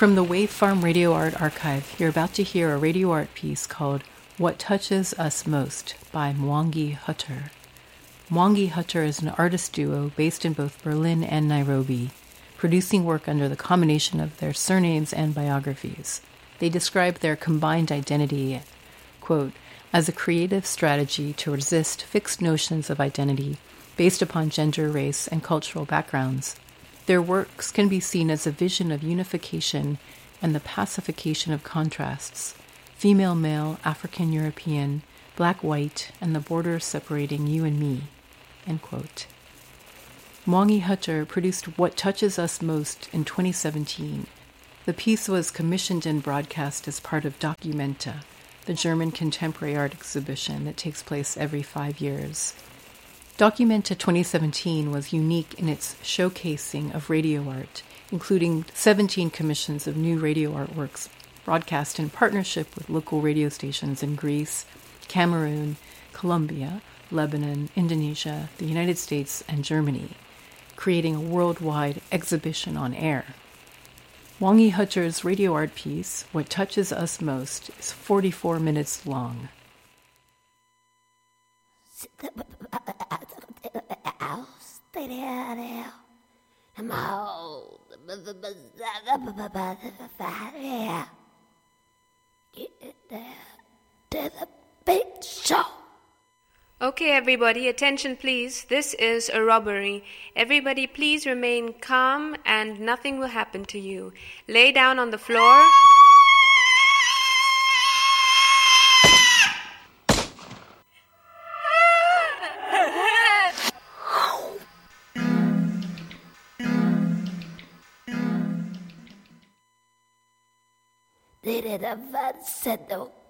From the Wave Farm Radio Art Archive, you're about to hear a radio art piece called What Touches Us Most by Mwangi Hutter. Mwangi Hutter is an artist duo based in both Berlin and Nairobi, producing work under the combination of their surnames and biographies. They describe their combined identity, quote, as a creative strategy to resist fixed notions of identity based upon gender, race, and cultural backgrounds. Their works can be seen as a vision of unification and the pacification of contrasts, female-male, African-European, black-white, and the borders separating you and me, end quote. Mwangi Hutter produced What Touches Us Most in 2017. The piece was commissioned and broadcast as part of Documenta, the German contemporary art exhibition that takes place every 5 years. Documenta 2017 was unique in its showcasing of radio art, including 17 commissions of new radio artworks broadcast in partnership with local radio stations in Greece, Cameroon, Colombia, Lebanon, Indonesia, the United States, and Germany, creating a worldwide exhibition on air. Mwangi Hutter's radio art piece, What Touches Us Most, is 44 minutes long. Okay, everybody, attention please. This is a robbery. Everybody please remain calm and nothing will happen to you. Lay down on the floor. Did it avanzado